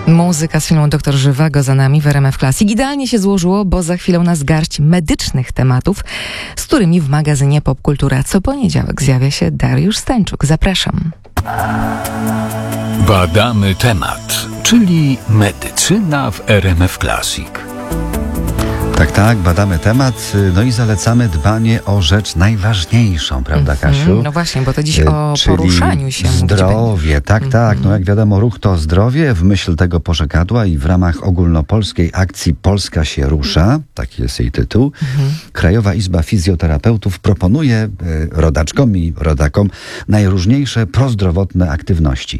Muzyka z filmu Doktor Żywego za nami w RMF Classic. Idealnie się złożyło, bo za chwilę nas garść medycznych tematów, z którymi w magazynie Popkultura co poniedziałek zjawia się Dariusz Stańczuk. Zapraszam. Badamy temat, czyli medycyna w RMF Classic. Tak, badamy temat, no i zalecamy dbanie o rzecz najważniejszą, prawda, Kasiu? No właśnie, bo to dziś o poruszaniu się. Zdrowie, tak. No jak wiadomo, ruch to zdrowie. W myśl tego pożegadła i w ramach ogólnopolskiej akcji Polska się rusza, taki jest jej tytuł, Krajowa Izba Fizjoterapeutów proponuje rodaczkom i rodakom najróżniejsze prozdrowotne aktywności.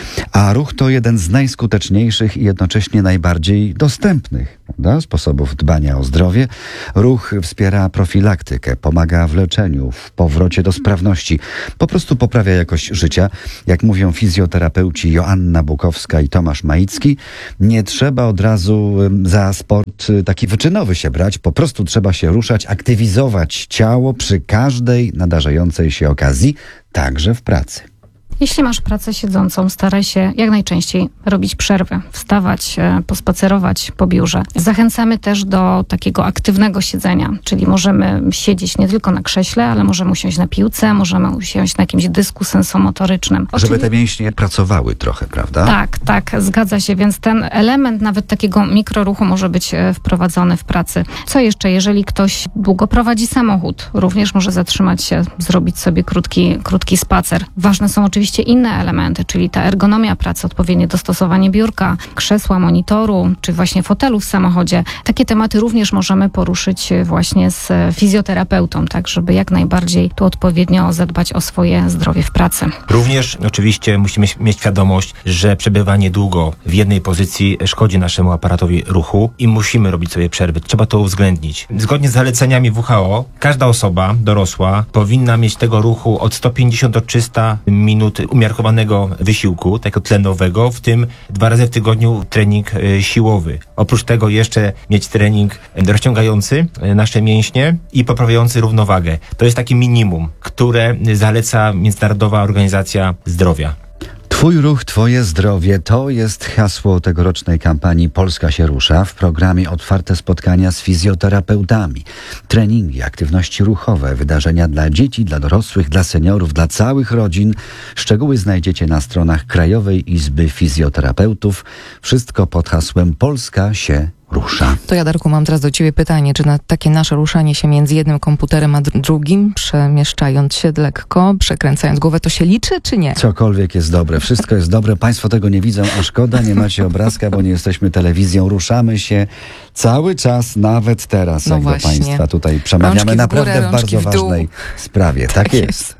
A ruch to jeden z najskuteczniejszych i jednocześnie najbardziej dostępnych, prawda, sposobów dbania o zdrowie. Ruch wspiera profilaktykę, pomaga w leczeniu, w powrocie do sprawności, po prostu poprawia jakość życia. Jak mówią fizjoterapeuci Joanna Bukowska i Tomasz Maicki, nie trzeba od razu za sport taki wyczynowy się brać, po prostu trzeba się ruszać, aktywizować ciało przy każdej nadarzającej się okazji, także w pracy. Jeśli masz pracę siedzącą, staraj się jak najczęściej robić przerwy, wstawać, pospacerować po biurze. Zachęcamy też do takiego aktywnego siedzenia, czyli możemy siedzieć nie tylko na krześle, ale możemy usiąść na piłce, możemy usiąść na jakimś dysku sensomotorycznym. Żeby te mięśnie pracowały trochę, prawda? Tak, zgadza się, więc ten element nawet takiego mikroruchu może być wprowadzony w pracy. Co jeszcze, jeżeli ktoś długo prowadzi samochód, również może zatrzymać się, zrobić sobie krótki spacer. Ważne są oczywiście inne elementy, czyli ta ergonomia pracy, odpowiednie dostosowanie biurka, krzesła, monitoru, czy właśnie fotelu w samochodzie. Takie tematy również możemy poruszyć właśnie z fizjoterapeutą, tak żeby jak najbardziej tu odpowiednio zadbać o swoje zdrowie w pracy. Również oczywiście musimy mieć świadomość, że przebywanie długo w jednej pozycji szkodzi naszemu aparatowi ruchu i musimy robić sobie przerwy. Trzeba to uwzględnić. Zgodnie z zaleceniami WHO, każda osoba dorosła powinna mieć tego ruchu od 150 do 300 minut umiarkowanego wysiłku, takiego tlenowego, w tym 2 razy w tygodniu trening siłowy. Oprócz tego jeszcze mieć trening rozciągający nasze mięśnie i poprawiający równowagę. To jest takie minimum, które zaleca Międzynarodowa Organizacja Zdrowia. Twój ruch, twoje zdrowie to jest hasło tegorocznej kampanii Polska się rusza. W programie otwarte spotkania z fizjoterapeutami, treningi, aktywności ruchowe, wydarzenia dla dzieci, dla dorosłych, dla seniorów, dla całych rodzin. Szczegóły znajdziecie na stronach Krajowej Izby Fizjoterapeutów. Wszystko pod hasłem Polska się rusza. To ja, Darku, mam teraz do ciebie pytanie, czy na takie nasze ruszanie się między jednym komputerem a drugim, przemieszczając się lekko, przekręcając głowę, to się liczy, czy nie? Cokolwiek jest dobre, wszystko jest dobre. Państwo tego nie widzą, a szkoda, nie macie obrazka, bo nie jesteśmy telewizją. Ruszamy się cały czas, nawet teraz, no jak właśnie. do Państwa tutaj przemawiamy naprawdę w bardzo ważnej sprawie. Tak jest.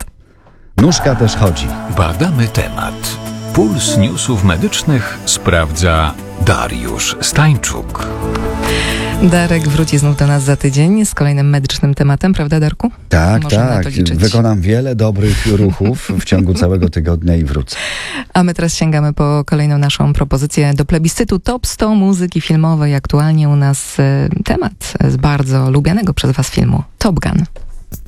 Nóżka też chodzi. Badamy temat. Puls newsów medycznych sprawdza Dariusz Stańczuk. Darek wróci znów do nas za tydzień z kolejnym medycznym tematem, prawda, Darku? Tak. Wykonam wiele dobrych ruchów w ciągu całego tygodnia i wrócę. A my teraz sięgamy po kolejną naszą propozycję do plebiscytu Top 100 muzyki filmowej. Aktualnie u nas temat z bardzo lubianego przez Was filmu Top Gun.